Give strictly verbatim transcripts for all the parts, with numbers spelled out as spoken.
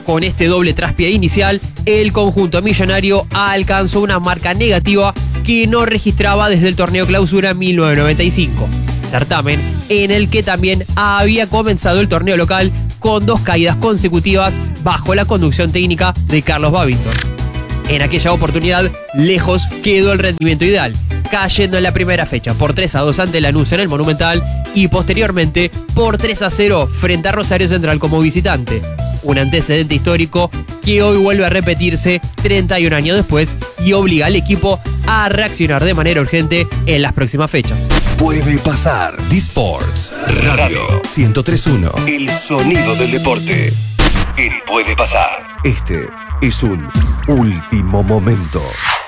Con este doble traspié inicial, el conjunto millonario alcanzó una marca negativa que no registraba desde el torneo Clausura mil novecientos noventa y cinco, certamen en el que también había comenzado el torneo local con dos caídas consecutivas bajo la conducción técnica de Carlos Babington. En aquella oportunidad, lejos quedó el rendimiento ideal, cayendo en la primera fecha por tres a dos ante Lanús en el Monumental y posteriormente por tres a cero frente a Rosario Central como visitante. Un antecedente histórico que hoy vuelve a repetirse treinta y un años después y obliga al equipo a reaccionar de manera urgente en las próximas fechas. Puede pasar. D-Sports Radio ciento tres punto uno. El sonido del deporte. El puede pasar. Este es un último momento.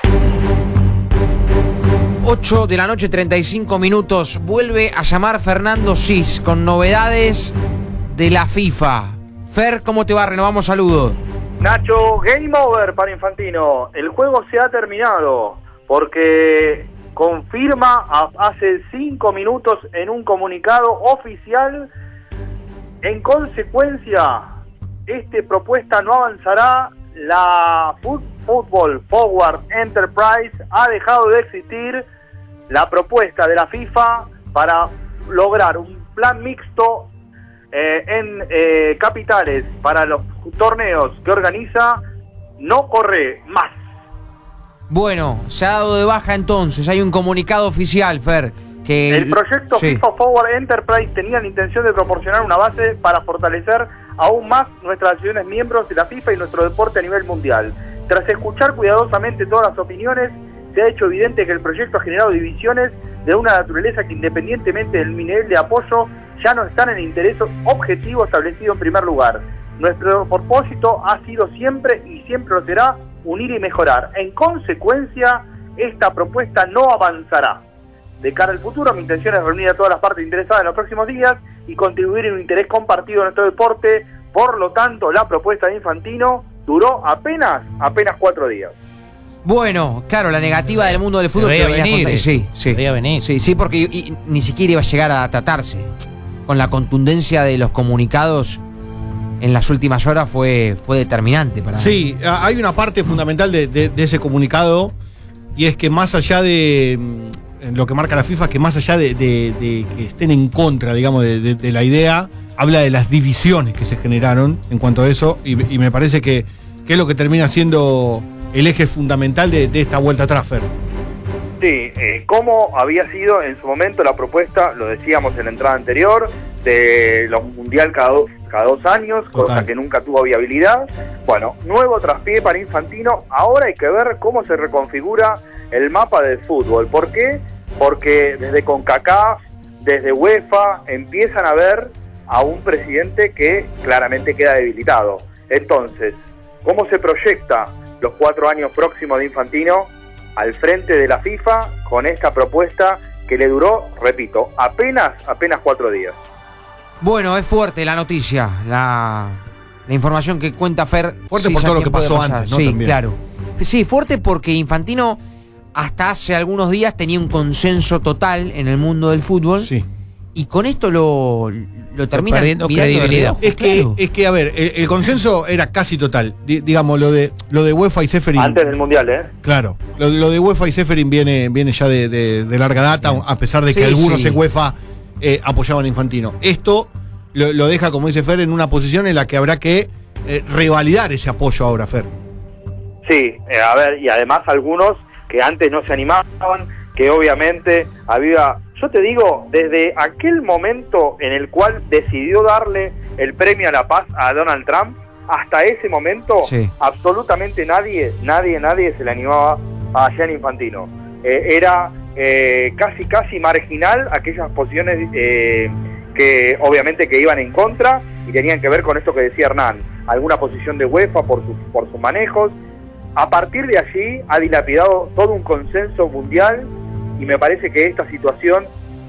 ocho de la noche, treinta y cinco minutos. Vuelve a llamar Fernando Sis con novedades de la FIFA. Fer, ¿cómo te va? Renovamos saludo. Nacho, game over para Infantino. El juego se ha terminado porque confirma hace cinco minutos en un comunicado oficial. En consecuencia, esta propuesta no avanzará. La Football Forward Enterprise ha dejado de existir. La propuesta de la FIFA para lograr un plan mixto eh, en eh, capitales para los torneos que organiza no corre más. Bueno, se ha dado de baja entonces. Hay un comunicado oficial, Fer. Que el proyecto sí. FIFA Forward Enterprise tenía la intención de proporcionar una base para fortalecer aún más nuestras naciones miembros de la FIFA y nuestro deporte a nivel mundial. Tras escuchar cuidadosamente todas las opiniones, se ha hecho evidente que el proyecto ha generado divisiones de una naturaleza que, independientemente del nivel de apoyo, ya no están en el interés objetivo establecido en primer lugar. Nuestro propósito ha sido siempre y siempre lo será unir y mejorar. En consecuencia, esta propuesta no avanzará. De cara al futuro, mi intención es reunir a todas las partes interesadas en los próximos días y contribuir en un interés compartido en nuestro deporte. Por lo tanto, la propuesta de Infantino duró apenas, apenas cuatro días. Bueno, claro, la negativa del mundo del fútbol se que veía venía venir. Sí, sí. Se veía venir. Sí, sí, porque y, y, ni siquiera iba a llegar a tratarse. Con la contundencia de los comunicados en las últimas horas fue, fue determinante para Sí, hay una parte fundamental de, de, de ese comunicado, y es que más allá de lo que marca la FIFA, que más allá de, de, de que estén en contra, digamos, de, de, de la idea, habla de las divisiones que se generaron en cuanto a eso, y, y me parece que, que es lo que termina siendo el eje fundamental de, de esta vuelta atrás, Fer. Sí, eh, como había sido en su momento la propuesta, lo decíamos en la entrada anterior, de los mundial cada dos, cada dos años, Total. Cosa que nunca tuvo viabilidad. Bueno, nuevo traspié para Infantino. Ahora hay que ver cómo se reconfigura el mapa del fútbol. ¿Por qué? Porque desde CONCACAF, desde UEFA, empiezan a ver a un presidente que claramente queda debilitado. Entonces, ¿cómo se proyecta los cuatro años próximos de Infantino al frente de la FIFA con esta propuesta que le duró, repito, apenas, apenas cuatro días? Bueno, es fuerte la noticia, la, la información que cuenta Fer. Fuerte sí, por todo lo que puede pasó pasar. antes, ¿no? Sí, También. claro. Sí, fuerte porque Infantino hasta hace algunos días tenía un consenso total en el mundo del fútbol. Sí. Y con esto lo, lo termina perdiendo mirando de credibilidad. reojo, Es que, claro. es que, a ver, el, el consenso era casi total. Di- digamos, lo de lo de UEFA y Seferin. Antes del Mundial, ¿eh? Claro, lo, lo de UEFA y Seferin viene, viene ya de, de, de larga data, a pesar de que Sí, algunos sí. en UEFA eh, apoyaban a Infantino. Esto lo, lo deja, como dice Fer, en una posición en la que habrá que eh, revalidar ese apoyo ahora, Fer. Sí, eh, a ver, y además algunos que antes no se animaban, que obviamente había... Yo te digo, desde aquel momento en el cual decidió darle el premio a la paz a Donald Trump, hasta ese momento, Sí. absolutamente nadie, nadie, nadie se le animaba a Gianni Infantino. Eh, era eh, casi, casi marginal aquellas posiciones eh, que obviamente que iban en contra y tenían que ver con esto que decía Hernán, alguna posición de UEFA por, su, por sus manejos. A partir de allí ha dilapidado todo un consenso mundial. Y me parece que esta situación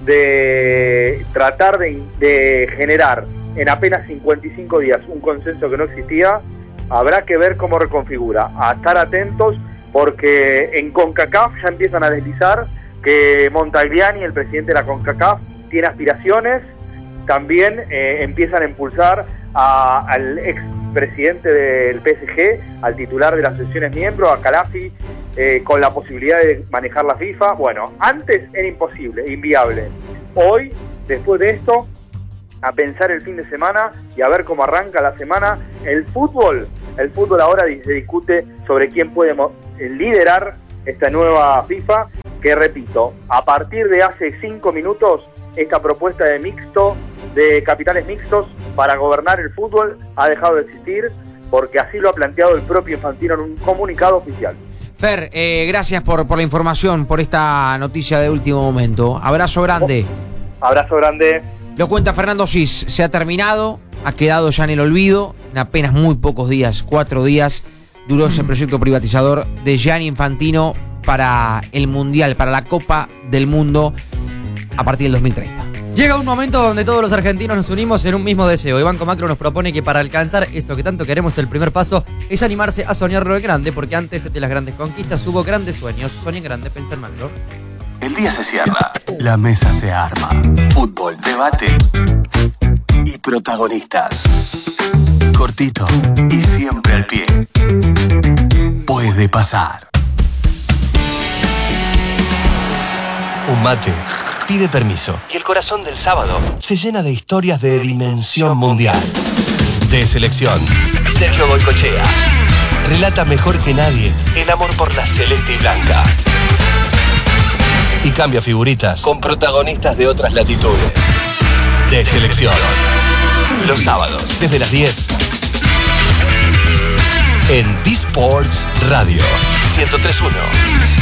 de tratar de, de generar en apenas cincuenta y cinco días un consenso que no existía, habrá que ver cómo reconfigura. A estar atentos porque en CONCACAF ya empiezan a deslizar que Montagliani, el presidente de la CONCACAF, tiene aspiraciones. También eh, empiezan a impulsar a, al ex presidente del P S G, al titular de las sesiones miembros, a Khalafi, eh, con la posibilidad de manejar la FIFA. Bueno, antes era imposible, inviable. Hoy, después de esto, a pensar el fin de semana y a ver cómo arranca la semana. El fútbol, el fútbol ahora se discute sobre quién puede liderar esta nueva FIFA, que repito, a partir de hace cinco minutos, esta propuesta de mixto, de capitales mixtos para gobernar el fútbol ha dejado de existir, porque así lo ha planteado el propio Infantino en un comunicado oficial. Fer, eh, gracias por, por la información, por esta noticia de último momento. Abrazo grande. Abrazo grande. Lo cuenta Fernando Sis, se ha terminado, ha quedado ya en el olvido, en apenas muy pocos días, cuatro días, duró ese proyecto privatizador de Gianni Infantino para el Mundial, para la Copa del Mundo a partir del dos mil treinta. Llega un momento donde todos los argentinos nos unimos en un mismo deseo. Y Banco Macro nos propone que para alcanzar eso que tanto queremos, el primer paso es animarse a soñarlo en grande, porque antes de las grandes conquistas hubo grandes sueños. Sueña en grande, pensá en Macro. El día se cierra, la mesa se arma. Fútbol, debate y protagonistas. Cortito y siempre al pie. Puede pasar. Un mate pide permiso y el corazón del sábado se llena de historias de dimensión mundial. De selección, Sergio Goicoechea relata mejor que nadie el amor por la celeste y blanca. Y cambia figuritas con protagonistas de otras latitudes. De selección. Los sábados, desde las diez. En D-Sports Radio ciento tres punto uno.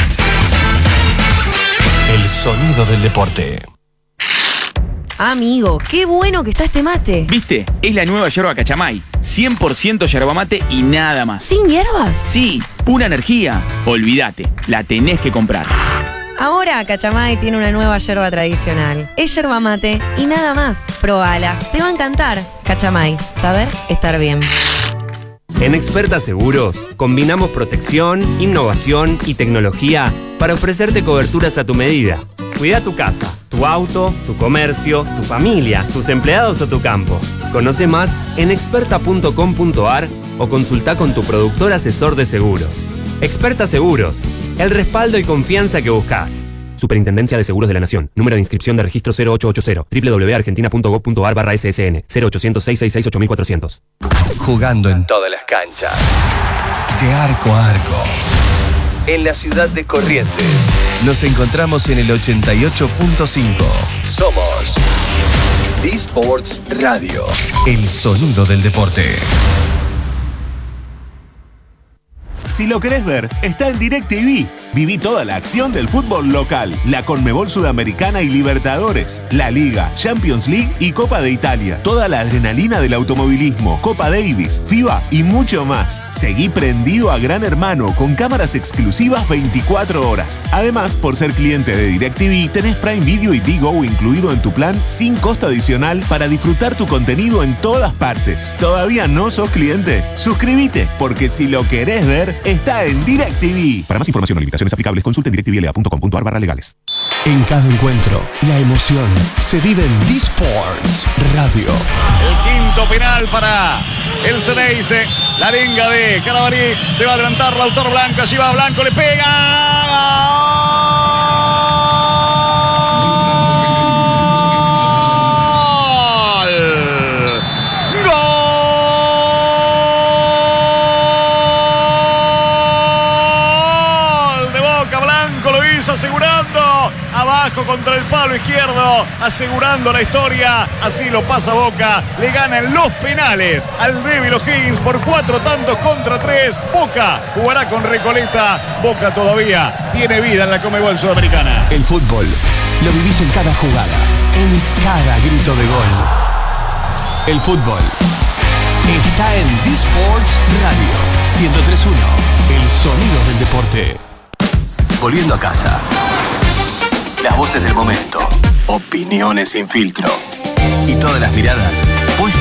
El sonido del deporte. Amigo, qué bueno que está este mate. ¿Viste? Es la nueva yerba Cachamay. cien por ciento yerba mate y nada más. ¿Sin hierbas? Sí, pura energía. Olvídate, la tenés que comprar. Ahora Cachamay tiene una nueva yerba tradicional. Es yerba mate y nada más. Probala, te va a encantar. Cachamay, saber estar bien. En Experta Seguros combinamos protección, innovación y tecnología para ofrecerte coberturas a tu medida. Cuida tu casa, tu auto, tu comercio, tu familia, tus empleados o tu campo. Conoce más en experta punto com punto a r o consulta con tu productor asesor de seguros. Experta Seguros, el respaldo y confianza que buscas. Superintendencia de Seguros de la Nación. Número de inscripción de registro cero ocho ocho cero. doble u doble u doble u punto argentina punto gob punto a r barra S S N. cero ochocientos, seiscientos sesenta y seis, ocho mil cuatrocientos. Jugando en todas las canchas. De arco a arco. En la ciudad de Corrientes. Nos encontramos en el ochenta y ocho punto cinco. Somos D-Sports Radio. El sonido del deporte. Si lo querés ver, está en DirecTV. Viví toda la acción del fútbol local, la Conmebol Sudamericana y Libertadores, la Liga, Champions League y Copa de Italia. Toda la adrenalina del automovilismo, Copa Davis, FIBA y mucho más. Seguí prendido a Gran Hermano con cámaras exclusivas veinticuatro horas. Además, por ser cliente de DirecTV, tenés Prime Video y Digo incluido en tu plan sin costo adicional para disfrutar tu contenido en todas partes. ¿Todavía no sos cliente? Suscríbete, porque si lo querés ver, está en DirecTV. Para más información o limitaciones aplicables, consulte en directv l a punto com punto a r barra legales. En cada encuentro, la emoción se vive en D-Sports Radio. El quinto penal para el Ceneice. La arenga de Carabalí. Se va a adelantar Lautaro Blanco. Allí va Blanco, le pega. Asegurando, abajo contra el palo izquierdo, asegurando la historia, así lo pasa Boca, le ganan los penales al débil O'Higgins por cuatro tantos contra tres. Boca jugará con Recoleta. Boca todavía tiene vida en la Conmebol Sudamericana. El fútbol lo vivís en cada jugada, en cada grito de gol. El fútbol está en D-Sports Radio ciento tres punto uno, el sonido del deporte. Volviendo a casa. Las voces del momento. Opiniones sin filtro. Y todas las miradas puestas